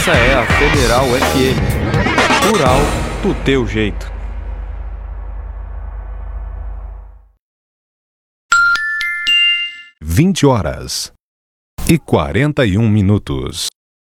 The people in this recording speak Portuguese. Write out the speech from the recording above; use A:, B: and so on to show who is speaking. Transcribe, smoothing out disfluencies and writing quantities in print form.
A: Essa é a Federal FM. Rural do teu jeito.
B: 20h e 41 minutos.